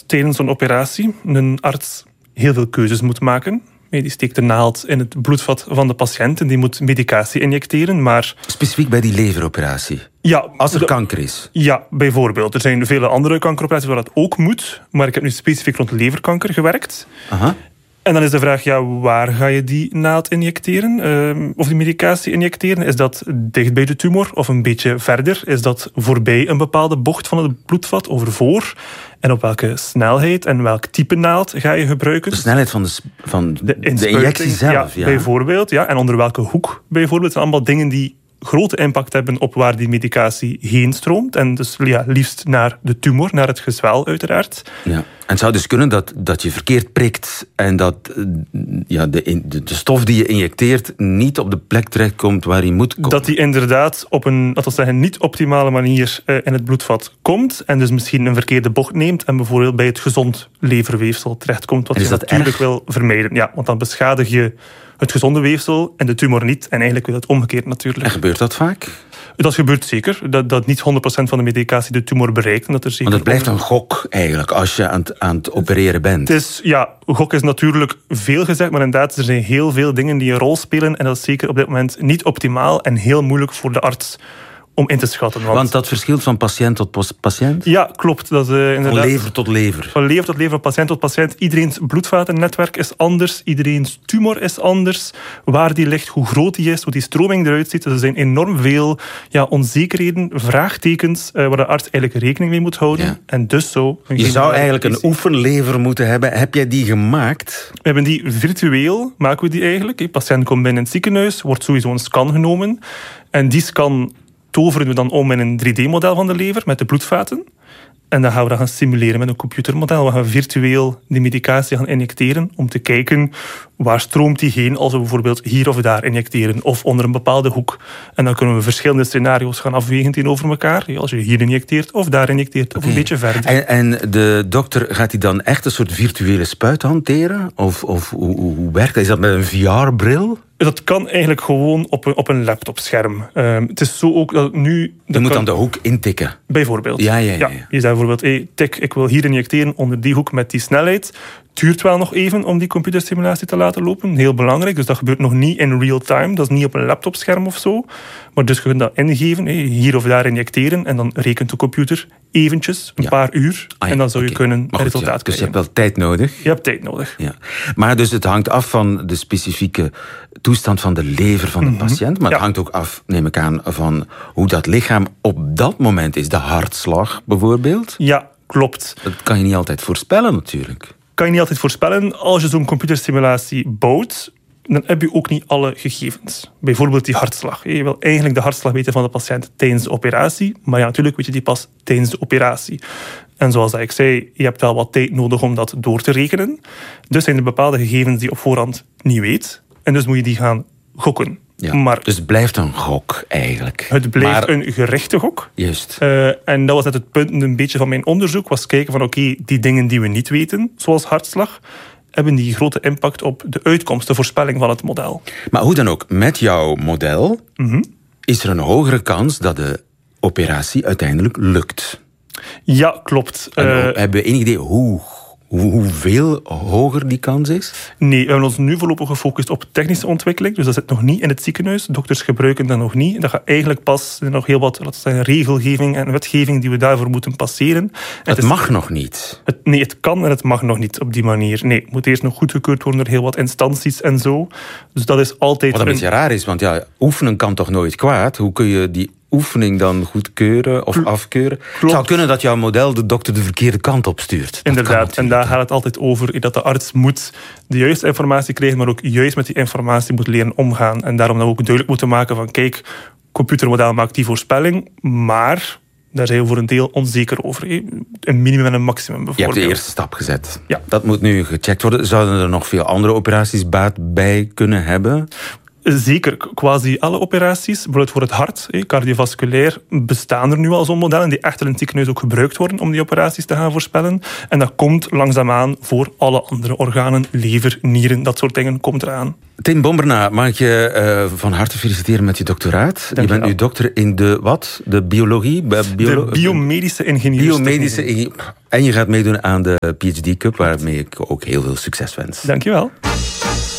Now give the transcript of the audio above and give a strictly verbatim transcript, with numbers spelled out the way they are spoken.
tijdens een operatie een arts heel veel keuzes moet maken. Die steekt de naald in het bloedvat van de patiënt en die moet medicatie injecteren. Maar specifiek bij die leveroperatie? Ja, als er de, kanker is? Ja, bijvoorbeeld. Er zijn vele andere kankeroperaties waar dat ook moet. Maar ik heb nu specifiek rond leverkanker gewerkt. Aha. En dan is de vraag, ja, waar ga je die naald injecteren? Uh, of die medicatie injecteren? Is dat dicht bij de tumor of een beetje verder? Is dat voorbij een bepaalde bocht van het bloedvat of ervoor? En op welke snelheid en welk type naald ga je gebruiken? De snelheid van de, van de, de injectie zelf, ja, ja. Bijvoorbeeld. Ja. En onder welke hoek bijvoorbeeld. Het zijn allemaal dingen die grote impact hebben op waar die medicatie heen stroomt. En dus ja, liefst naar de tumor, naar het gezwel uiteraard. Ja. En het zou dus kunnen dat, dat je verkeerd prikt en dat ja, de, de, de stof die je injecteert niet op de plek terechtkomt waar hij moet komen. Dat die inderdaad op een, laten we zeggen, niet optimale manier uh, in het bloedvat komt en dus misschien een verkeerde bocht neemt en bijvoorbeeld bij het gezond leverweefsel terechtkomt, wat je natuurlijk erg? wil vermijden. Ja, want dan beschadig je het gezonde weefsel en de tumor niet. En eigenlijk wil het omgekeerd natuurlijk. En gebeurt dat vaak? Dat gebeurt zeker. Dat, dat niet honderd procent van de medicatie de tumor bereikt. En dat er zeker Want het blijft een gok eigenlijk als je aan het, aan het opereren bent. Het is, ja, gok is natuurlijk veel gezegd, maar inderdaad, er zijn heel veel dingen die een rol spelen. En dat is zeker op dit moment niet optimaal en heel moeilijk voor de arts om in te schatten. Want, want dat verschilt van patiënt tot patiënt? Ja, klopt. Dat is, uh, inderdaad, van lever tot lever? Van lever tot lever, van patiënt tot patiënt. Iedereen's bloedvatennetwerk is anders. Iedereen's tumor is anders. Waar die ligt, hoe groot die is, hoe die stroming eruit ziet. Dus er zijn enorm veel ja, onzekerheden, vraagtekens, uh, waar de arts eigenlijk rekening mee moet houden. Ja. En dus zo... Je zou eigenlijk een oefenlever moeten hebben. Heb jij die gemaakt? We hebben die virtueel, maken we die eigenlijk. De patiënt komt binnen in het ziekenhuis, wordt sowieso een scan genomen. En die scan toveren we dan om in een drie D-model van de lever met de bloedvaten. En dan gaan we dat gaan simuleren met een computermodel. We gaan virtueel die medicatie gaan injecteren om te kijken waar stroomt die heen als we bijvoorbeeld hier of daar injecteren of onder een bepaalde hoek. En dan kunnen we verschillende scenario's gaan afwegen tegenover elkaar. Als je hier injecteert of daar injecteert of okay. een beetje verder. En, en de dokter, gaat hij dan echt een soort virtuele spuit hanteren? Of, of hoe, hoe werkt dat? Is dat met een V R-bril? Dat kan eigenlijk gewoon op een, op een laptopscherm. Uh, het is zo ook dat nu... Dat je moet kan, dan de hoek intikken? Bijvoorbeeld. Ja, ja, ja. ja. ja je zegt bijvoorbeeld, hey, tik, ik wil hier injecteren onder die hoek met die snelheid. Het duurt wel nog even om die computersimulatie te laten lopen. Heel belangrijk. Dus dat gebeurt nog niet in real time. Dat is niet op een laptopscherm of zo. Maar dus je kunt dat ingeven, hey, hier of daar injecteren. En dan rekent de computer eventjes, een ja. paar uur. Ah, ja. En dan zou je okay. kunnen een resultaat ja, dus krijgen. Dus je hebt wel tijd nodig? Je hebt tijd nodig. Ja. Maar dus het hangt af van de specifieke toestand van de lever van de mm-hmm. patiënt. Maar ja. het hangt ook af, neem ik aan, van hoe dat lichaam op dat moment is. De hartslag bijvoorbeeld? Ja, klopt. Dat kan je niet altijd voorspellen natuurlijk. Kan je niet altijd voorspellen. Als je zo'n computersimulatie bouwt, dan heb je ook niet alle gegevens. Bijvoorbeeld die hartslag. Je wil eigenlijk de hartslag weten van de patiënt tijdens de operatie. Maar ja, natuurlijk weet je die pas tijdens de operatie. En zoals ik zei, je hebt wel wat tijd nodig om dat door te rekenen. Dus zijn er bepaalde gegevens die je op voorhand niet weet. En dus moet je die gaan gokken. Ja, maar dus het blijft een gok eigenlijk. Het blijft maar... een gerichte gok. Juist. Uh, en dat was net het punt een beetje van mijn onderzoek. Was kijken van oké, okay, die dingen die we niet weten, zoals hartslag, hebben die grote impact op de uitkomst, de voorspelling van het model. Maar hoe dan ook, met jouw model mm-hmm. is er een hogere kans dat de operatie uiteindelijk lukt. Ja, klopt. En, uh, hebben we enig idee hoe... hoeveel hoger die kans is? Nee, we hebben ons nu voorlopig gefocust op technische ontwikkeling. Dus dat zit nog niet in het ziekenhuis. Dokters gebruiken dat nog niet. Dat gaat eigenlijk pas, er nog heel wat laten we zeggen, regelgeving en wetgeving die we daarvoor moeten passeren. Het, het is, mag nog niet? Het, nee, het kan en het mag nog niet op die manier. Nee, het moet eerst nog goedgekeurd worden door heel wat instanties en zo. Dus dat is altijd... Wat een beetje raar is, want ja, oefenen kan toch nooit kwaad? Hoe kun je die oefening dan goedkeuren of afkeuren? Klopt. Het zou kunnen dat jouw model de dokter de verkeerde kant op stuurt. Inderdaad, en daar gaat het altijd over dat de arts moet de juiste informatie krijgen, maar ook juist met die informatie moet leren omgaan. En daarom dat we ook duidelijk moeten maken van kijk, computermodel maakt die voorspelling, maar daar zijn we voor een deel onzeker over. Een minimum en een maximum bijvoorbeeld. Je hebt de eerste stap gezet. Ja. Dat moet nu gecheckt worden. Zouden er nog veel andere operaties baat bij kunnen hebben? Zeker, quasi alle operaties, bijvoorbeeld voor het hart, cardiovasculair, bestaan er nu al zo'n modellen die echt in een ziekenhuis ook gebruikt worden om die operaties te gaan voorspellen. En dat komt langzaamaan voor alle andere organen, lever, nieren, dat soort dingen komt eraan. Tim Bomberna, mag ik je uh, van harte feliciteren met je doctoraat. Dank je bent je nu dokter in de wat? De biologie? Biolo- de biomedische ingenieurs. Biomedische ingenieur. En je gaat meedoen aan de P H D Cup, waarmee ik ook heel veel succes wens. Dank je wel.